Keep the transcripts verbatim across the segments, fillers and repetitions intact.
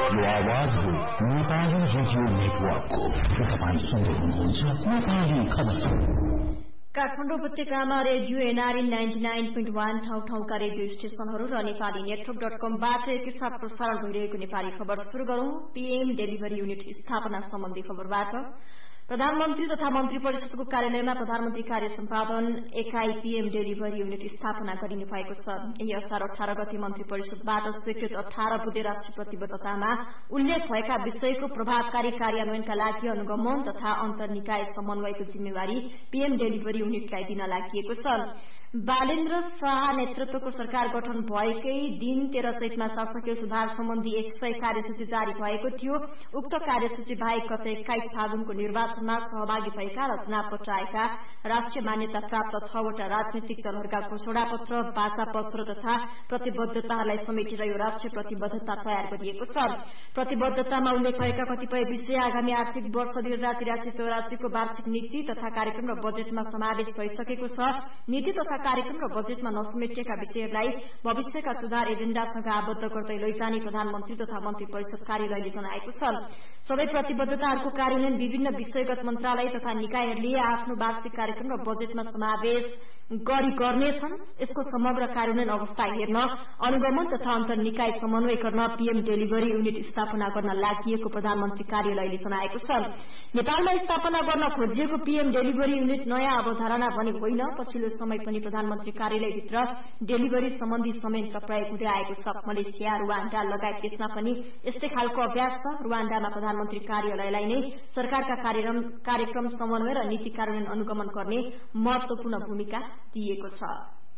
यो आवाज हो नेपाली रेडियो नेटवर्कको। तपाईँ सुन्दै हुनुहुन्छ नेपाली खबर। काठमाडौँ उपत्यकामा radio NRE ninety nine point one ठाउँ ठाउँका रेडियो स्टेशनहरू र नेपाली नेटवर्क डट कमबाट एकैसाथ प्रसारण भइरहेको नेपाली खबर शुरू गरौं। पीएम डेलिभरी युनिट स्थापना सम्बन्धी खबरबाट। प्रधानमन्त्री तथा मन्त्री परिषदको कार्यालयमा प्रधानमन्त्री कार्य सम्पादन एकाई पीएम डेलिभरी युनिट स्थापना गरिने भएको छ। यही असार अठार गते मन्त्री परिषदबाट स्वीकृत अठार बुँदे राष्ट्रिय प्रतिबद्धतामा उल्लेख भएका विषयको प्रभावकारी कार्यान्वयनका लागि अनुगमन तथा अन्तर्निकाय समन्वयको जिम्मेवारी पीएम डेलिभरी युनिटलाई दिन लागि छ। बालेन्द्र शाह नेतृत्वको सरकार गठन भएकै दिन तेह्र चैतमा शासकीय सुधार सम्बन्धी एक सय कार्यसूची जारी भएको थियो। उक्त कार्यसूची बाहेक गत एक्काइस फागुनको निर्वाचनमा सहभागी भएका र चुनाव पत्राएका राष्ट्रिय मान्यता प्राप्त छवटा राजनैतिक दलहरूका घोषणा पत्र, बाचा पत्र तथा प्रतिबद्धताहरूलाई समेटेर यो राष्ट्रिय प्रतिबद्धता तयार गरिएको छ। प्रतिबद्धतामा उल्लेख भएका कतिपय विषय आगामी आर्थिक वर्ष दुई हजार तिरासी चौरासीको वार्षिक नीति तथा कार्यक्रम र बजेटमा समावेश भइसकेको छ। नीति तथा कार्यक्रम र बजेटमा नसमेटिएका विषयहरूलाई भविष्यका सुधार एजेण्डासँग आबद्ध गर्दै लैजाने प्रधानमन्त्री तथा मन्त्री परिषद कार्यालयले जनाएको छ। सबै प्रतिबद्धताहरूको कार्यान्वयन विभिन्न विषयगत मन्त्रालय तथा निकायहरूले आफ्नो वार्षिक कार्यक्रम र बजेटमा समावेश गरी गर्नेछन्। यसको समग्र कार्यान्वयन अवस्था हेर्न अनुगमन तथा अन्तर्निकाय समन्वय गर्न पीएम डेलिभरी युनिट स्थापना गर्न लागि प्रधानमन्त्री कार्यालयले जनाएको छ। नेपालमा स्थापना गर्न खोजिएको पीएम डेलिभरी युनिट नयाँ अवधारणा भने होइन। पछिल्लो समय पनि प्रधानमन्त्री कार्यालयभित्र डेलिभरी सम्बन्धी संयन्त्र प्रयोग हुँदै आएको छ। मलेसिया, रुवाण्डा लगायत देशमा पनि यस्तै खालको अभ्यास छ। रुवाण्डामा प्रधानमन्त्री कार्यालयलाई नै सरकारका कार्यक्रम समन्वय र नीति कार्यान्वयन अनुगमन गर्ने महत्वपूर्ण भूमिका दिएको छ।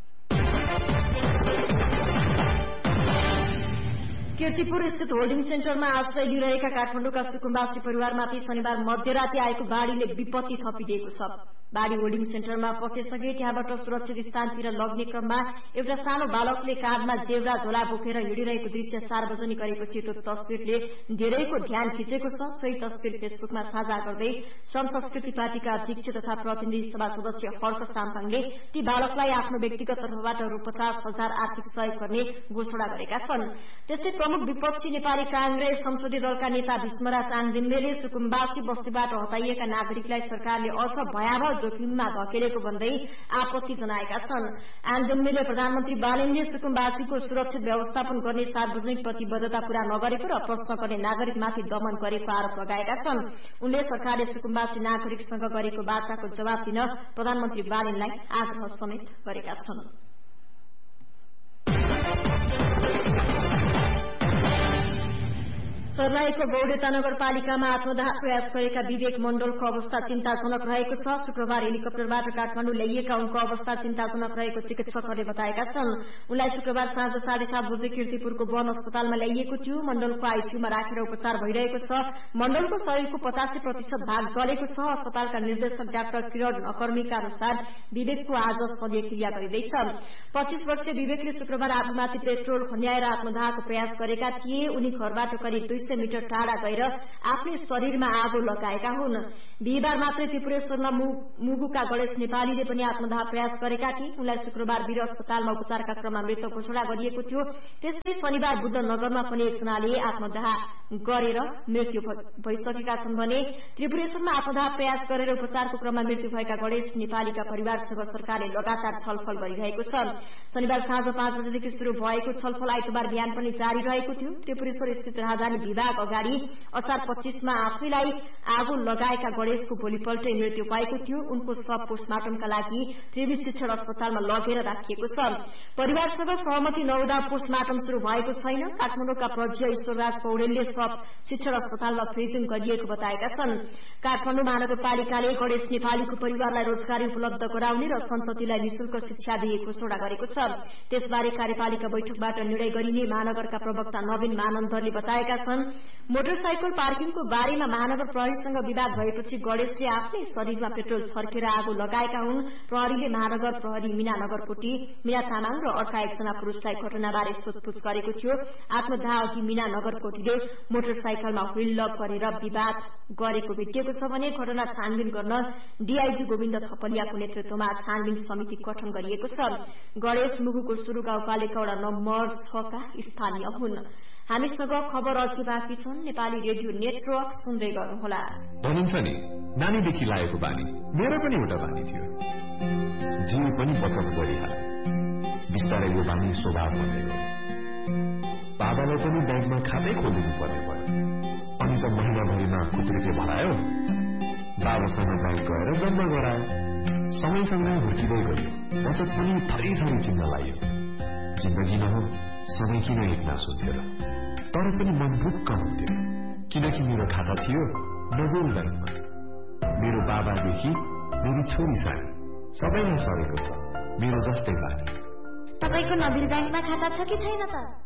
कीर्तिपुर स्थित होल्डिङ सेन्टरमा आश्रय लिइरहेका काठमाडौँका सुकुम्बासी परिवारमाथि शनिबार मध्यराती आएको बाढ़ीले विपत्ति थपिदिएको छ। बाढ़ी होल्डिङ सेन्टरमा पसेसँगै त्यहाँबाट सुरक्षित स्थानतिर लग्ने क्रममा एउटा सानो बालकले काँधमा जेब्रा झोला बोकेर हिँडिरहेको दृश्य सार्वजनिक गरेपछि त्यो तस्विरले धेरैको ध्यान खिचेको छ। सोही तस्विर फेसबुकमा साझा गर्दै श्रम संस्कृति पार्टीका अध्यक्ष तथा प्रतिनिधि सभा सदस्य हर्क साम्पाङले ती बालकलाई आफ्नो व्यक्तिगत तर्फबाट रु पचास हजार आर्थिक सहयोग गर्ने घोषणा गरेका छन्। त्यस्तै प्रमुख विपक्षी नेपाली कांग्रेस संसदीय दलका नेता भीष्मराज आङदिम्लेले सुकुम्बासी बस्तीबाट हटाइएका नागरिकलाई सरकारले अझ भयावह जोखिममा धकेलेको भन्दै आपत्ति जनाएका छन्। आङदिम्लेले प्रधानमन्त्री बालेनले सुकुम्बासीको सुरक्षित व्यवस्थापन गर्ने सार्वजनिक प्रतिबद्धता पूरा नगरेको र प्रश्न गर्ने नागरिकमाथि दमन गरेको आरोप लगाएका छन्। उनले सरकारले सुकुम्बासी नागरिकसँग गरेको वाचाको जवाब दिन प्रधानमन्त्री बालेनलाई आग्रह समेत गरेका छन्। सर्लाहीको गौडेता नगरपालिकामा आत्मदाह प्रयास गरेका विवेक मण्डलको अवस्था चिन्ताजनक रहेको छ। शुक्रबार हेलिकप्टरबाट काठमाडौँ ल्याइएका उनको अवस्था चिन्ताजनक रहेको चिकित्सकहरूले बताएका छन्। उनलाई शुक्रबार साँझ साढे सात बजे कीर्तिपुरको वन अस्पतालमा ल्याइएको थियो। मण्डलको आईसीयूमा राखेर उपचार भइरहेको छ। मण्डलको शरीरको पचासी प्रतिशत भाग जलेको छ। अस्पतालका निर्देशक डाक्टर किरण नकर्मीका अनुसार विवेकको आज शल्यक्रिया गरिँदैछ। पच्चीस वर्षीय विवेकले शुक्रबार आफूमाथि पेट्रोल खन्याएर आत्मदाहको प्रयास गरेका थिए। उनी घरबाट करिब दुई सय मिटर टाढा गएर आफ्नै शरीरमा आगो लगाएका हुन्। बिहिबार मात्रै त्रिपुरेश्वरमा मुगुका गणेश नेपालीले पनि आत्मदाह प्रयास गरेका थिए। उनलाई शुक्रबार वीर अस्पतालमा उपचारका क्रममा मृत घोषणा गरिएको थियो। त्यस्तै शनिबार बुद्धनगरमा पनि एकजनाले आत्मदाह गरेर मृत्यु भइसकेका छन् भने त्रिपुरेश्वरमा आत्मदाह प्रयास गरेर उपचारको क्रममा मृत्यु भएका गणेश नेपालीका परिवारसँग सरकारले लगातार छलफल गरिरहेको छ। शनिबार साँझ पाँच बजेदेखि शुरू भएको छलफल आइतबार बिहान पनि जारी रहेको थियो। त्रिपुरेश्वर स्थित राजधानी विभाग अगाडि असार पच्चीसमा आफैलाई आगो लगाएका गणेशको भोलिपल्टै मृत्यु भएको थियो। उनको शव पोस्टमार्टमका लागि त्रिवी शिक्षण अस्पतालमा लगेर राखिएको छ। परिवारसँग सहमति नहुँदा पोस्टमार्टम शुरू भएको छैन। काठमाडौँका प्रज्य ईश्वरराज पौडेलले शव शिक्षण अस्पतालमा फ्रिजिङ गरिएको बताएका छन्। काठमाडौँ महानगरपालिकाले गणेश नेपालीको परिवारलाई रोजगारी उपलब्ध गराउने र सन्ततिलाई निशुल्क शिक्षा दिए घोषणा गरेको छ। त्यसबारे कार्यपालिका बैठकबाट निर्णय गरिने महानगरका प्रवक्ता नवीन मानन्दरले बताएका छन्। मोटरसाइकल पार्किङको बारेमा महानगर प्रहरीसँग विवाद भएपछि गणेशले आफ्नै शरीरमा पेट्रोल छर्केर आगो लगाएका हुन्। प्रहरीले महानगर प्रहरी मीना नगरकोटी, मीना तामाङ र अर्का एकजना पुरूषलाई घटनाबारे सोधपूछ गरेको थियो। आत्मदाह अघि मीना नगरकोटीले मोटरसाइकलमा व्हील लक गरेर विवाद गरेको भेटिएको छ भने घटना छानबिन गर्न डीआईजी गोविन्द थपलियाको नेतृत्वमा छानबिन समिति गठन गरिएको छ। गणेश मुगुको सुरु गाउँपालिका वडा नम्बर छ का स्थानीय हुन्। हामीसँग खबर अझै बाँकी छन्। नेपाली रेडियो नेटवर्क सुन्दै गर्नुहोला। भनिन्छ नि नानीदेखि लागेको बानी मेरो पनि एउटा बानी थियो। जे पनि बचत गरिहाल, बिस्तारै यो बानी स्वभाव बन्दै गयो। बाबालाई पनि ब्याङ्कमा खातै खोलिनु पर्ने भयो। अनि त महिनाभरिमा खुत्रुके भरायो, बाबासँग ब्याङ्क गएर जम्मा गरायो। समयसँगै हुर्किँदै गयो, बचत पनि थरी थरी चिन्न लाग्यो। जिन्दगी न हो सधैँ किन एक नास हुन्थ्यो र, तर पनि मन ढुक्क हुन्थ्यो, किनकि मेरो खाता थियो नगोल ब्याङ्कमा। मेरो बाबादेखि मेरी छोरीसम्म सबैलाई सरेको छ मेरो जस्तै बानी। तपाईको नबिल ब्याङ्कमा खाता छ कि छैन त?